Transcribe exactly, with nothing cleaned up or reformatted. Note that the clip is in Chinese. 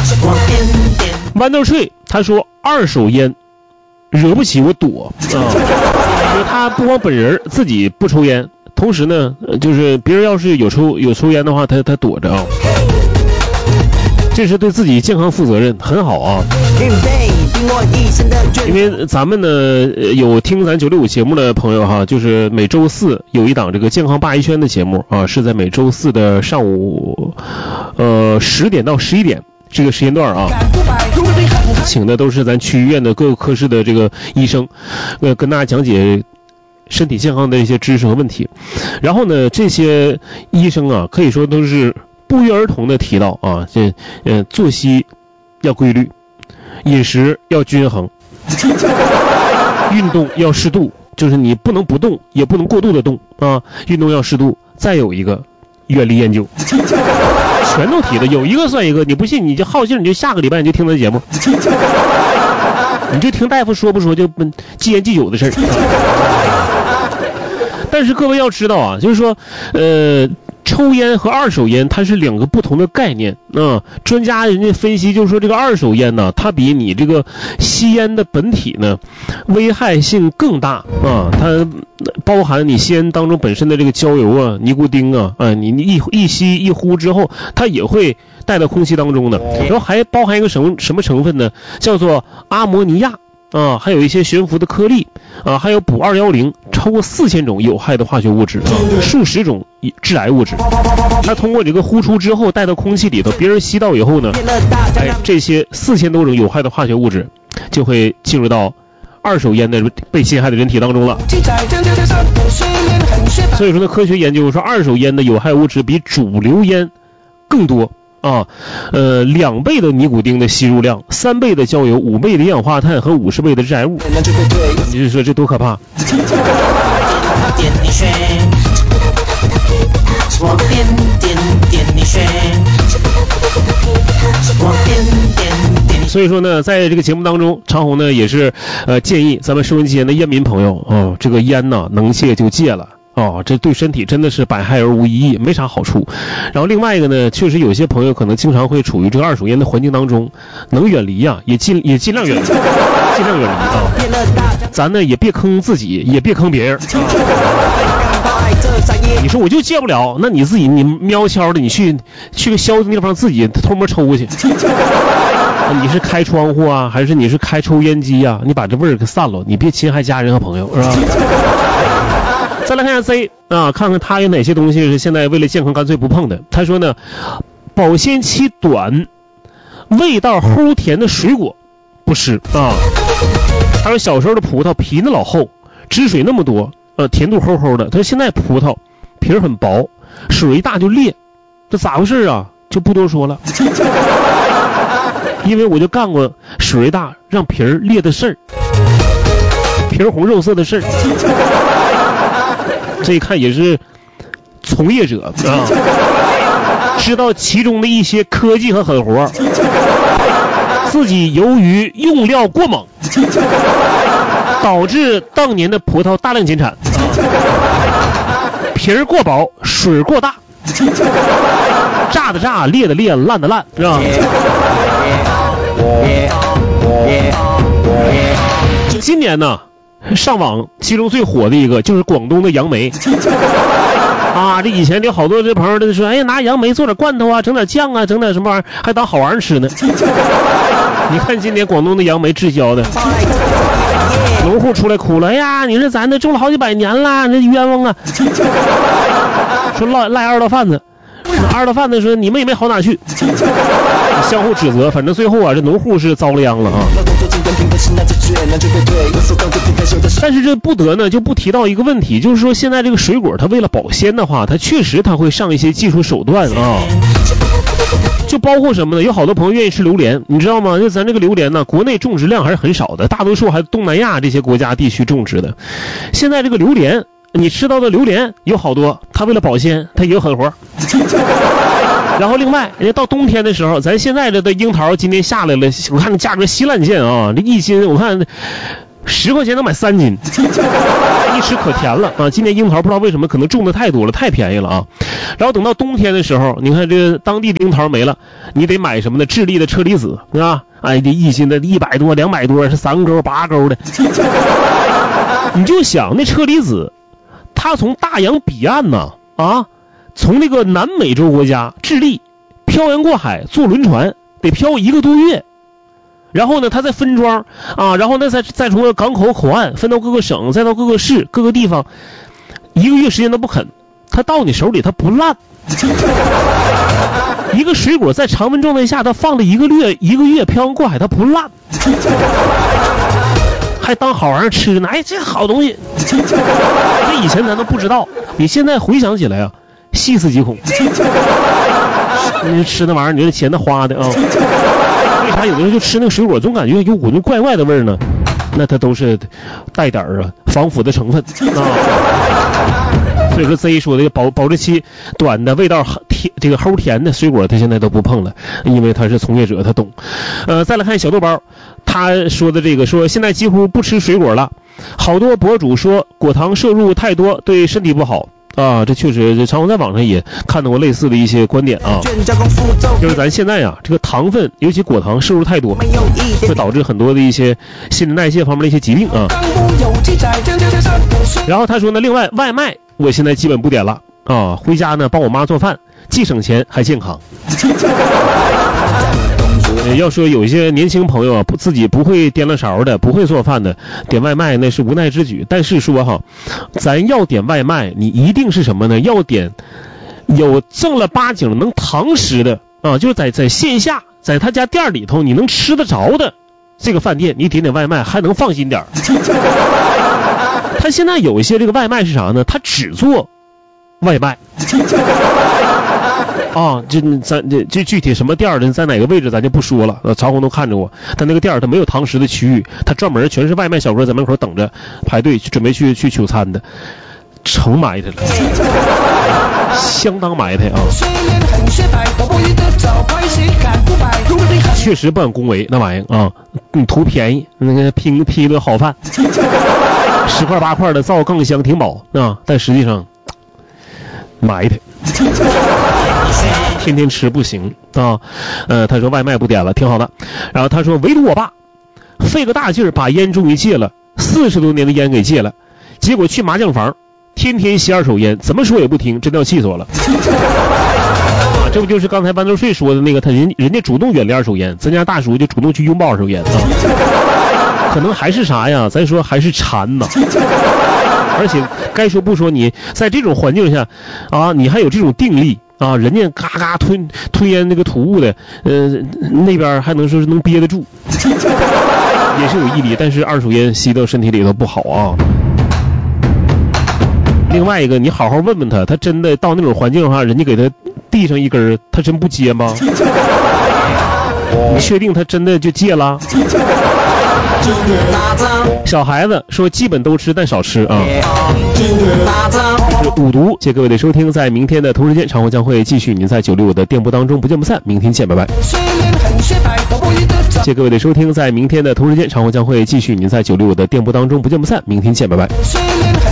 豌豆脆他说二手烟惹不起我躲啊，因为他不光本人自己不抽烟，同时呢就是别人要是有抽有抽烟的话他他躲着啊，这是对自己健康负责任，很好啊。因为咱们呢有听咱九六五节目的朋友哈，就是每周四有一档这个健康鲅鱼圈的节目啊，是在每周四的上午呃十点到十一点这个时间段啊，请的都是咱区医院的各个科室的这个医生，呃跟大家讲解身体健康的一些知识和问题。然后呢这些医生啊可以说都是不约而同的提到啊，这呃作息要规律，饮食要均衡，运动要适度，就是你不能不动也不能过度的动啊，运动要适度，再有一个远离烟酒，全都提的，有一个算一个，你不信你就好信，你就下个礼拜你就听咱节目，你就听大夫说不说就忌烟忌酒的事儿。但是各位要知道啊，就是说呃抽烟和二手烟它是两个不同的概念啊。专家人家分析就是说，这个二手烟呢，它比你这个吸烟的本体呢危害性更大啊，它包含你吸烟当中本身的这个焦油啊、尼古丁啊，啊你你一一吸一呼之后，它也会带到空气当中的，然后还包含一个什么什么成分呢？叫做阿摩尼亚。啊，还有一些悬浮的颗粒啊，还有钚二一零，超过四千种有害的化学物质，啊、数十种致癌物质。它通过这个呼出之后带到空气里头，别人吸到以后呢，哎，这些四千多种有害的化学物质就会进入到二手烟的被侵害的人体当中了。所以说呢，科学研究说二手烟的有害物质比主流烟更多。啊，呃，两倍的尼古丁的吸入量，三倍的焦油，五倍的一氧化碳和五十倍的致癌物，你就说这多可怕！所以说呢，在这个节目当中，长虹呢也是呃建议咱们收音机前的烟民朋友哦，这个烟呢能戒就戒了。哦，这对身体真的是百害而无一益，没啥好处。然后另外一个呢，确实有些朋友可能经常会处于这个二手烟的环境当中，能远离啊，也尽也尽量远离，尽量远离啊。咱呢也别坑自己，也别坑别人。你说我就戒不了，那你自己你喵悄的，你去去个消的地方自己偷摸抽去。你是开窗户啊，还是你是开抽烟机啊？你把这味儿给散了，你别侵害家人和朋友，是吧？再来看一下 Z 啊，看看他有哪些东西是现在为了健康干脆不碰的。他说呢，保鲜期短、味道齁甜的水果不吃啊。他说小时候的葡萄皮那老厚，汁水那么多，呃，甜度齁齁的。他说现在葡萄皮儿很薄，水一大就裂，这咋回事啊？就不多说了，因为我就干过水大让皮儿裂的事儿，皮儿红肉色的事儿。这一看也是从业者啊，知道其中的一些科技和狠活，自己由于用料过猛，导致当年的葡萄大量减产，皮儿过薄，水过大，炸的炸，裂的裂，烂的烂，是吧？今年呢，上网其中最火的一个就是广东的杨梅啊，这以前有好多这朋友都说，哎呀，拿杨梅做点罐头啊，整点酱啊，整点什么玩意儿，还当好玩儿吃呢。你看今年广东的杨梅滞销的，农户出来哭了，哎呀，你说咱这种了好几百年了，那冤枉啊！说赖赖二道贩子，二道贩子说你们也没好哪去，相互指责，反正最后啊，这农户是遭了殃了啊。但是这不得呢就不提到一个问题，就是说现在这个水果它为了保鲜的话，它确实它会上一些技术手段啊，就包括什么呢？有好多朋友愿意吃榴莲，你知道吗？就咱这个榴莲呢，国内种植量还是很少的，大多数还是东南亚这些国家地区种植的。现在这个榴莲，你吃到的榴莲有好多，它为了保鲜，它也有狠活。然后另外，人家到冬天的时候，咱现在这的樱桃今天下来了，我看价格稀烂贱啊，这一斤我看十块钱能买三斤，一吃可甜了啊！今年樱桃不知道为什么可能种的太多了，太便宜了啊。然后等到冬天的时候，你看这个当地的樱桃没了，你得买什么呢？智利的车厘子，是吧？哎，这一斤的一百多、两百多，是三钩、八钩的。你就想那车厘子，它从大洋彼岸呢啊，从那个南美洲国家智利漂洋过海坐轮船，得漂一个多月。然后呢，它再分装啊，然后呢再再从港口口岸分到各个省，再到各个市各个地方，一个月时间都不肯，它到你手里它不烂。一个水果在常温状态下，它放了一个月一个月漂洋过海，它不烂，还当好玩意儿吃呢。哎，这好东西，这以前咱都不知道，你现在回想起来啊，细思极恐。你吃那玩意儿，你这钱那花的啊。为啥有的人就吃那个水果总感觉有股那怪怪的味儿呢？那它都是带点儿啊防腐的成分啊。所以说 Z 说的保保质期短的味道甜这个齁甜的水果他现在都不碰了，因为他是从业者他懂。呃再来看小豆包，他说的这个说现在几乎不吃水果了，好多博主说果糖摄入太多对身体不好啊，这确实常常在网上也看到过类似的一些观点啊，就是咱现在啊这个糖分尤其果糖摄入太多会导致很多的一些新陈代谢方面的一些疾病啊。然后他说呢，另外外卖我现在基本不点了啊，回家呢帮我妈做饭，既省钱还健康。要说有一些年轻朋友啊，不自己不会颠了勺的，不会做饭的，点外卖那是无奈之举。但是说哈，咱要点外卖，你一定是什么呢？要点有正儿八经能堂食的啊，就是在在线下，在他家店里头你能吃得着的这个饭店，你点点外卖还能放心点。他现在有一些这个外卖是啥呢？他只做外卖。啊，这咱这这具体什么店的，在哪个位置咱就不说了。呃，曹红都看着我，但那个店他没有堂食的区域，他专门全是外卖小哥在门口等着排队，准备去去取餐的，成埋汰了，相当埋汰啊！确实不敢恭维那玩意儿啊，你图便宜，那个拼拼一顿好饭，十块八块的造更香挺饱啊，但实际上埋汰。天天吃不行啊，呃，他说外卖不点了，挺好的。然后他说，唯独我爸费个大劲儿把烟终于戒了，四十多年的烟给戒了，结果去麻将房，天天吸二手烟，怎么说也不听，真的要气死我了。啊，这不就是刚才班多税说的那个，他人人家主动远离二手烟，咱家大叔就主动去拥抱二手烟啊。可能还是啥呀？咱说还是馋呐。而且该说不说，你在这种环境下啊，你还有这种定力啊，人家嘎嘎吞吞烟那个吐雾的，呃，那边还能说是能憋得住，也是有毅力。但是二手烟吸到身体里头不好啊。另外一个，你好好问问他，他真的到那种环境的话，人家给他递上一根，他真不接吗？你确定他真的就戒了？小孩子说基本都吃但少吃啊。五毒，谢各位的收听，在明天的同时间，常红将会继续您在九六五的电波当中不见不散，明天见，拜拜。谢各位的收听，在明天的同时间，常红将会继续您在九六五的电波当中不见不散，明天见，拜拜。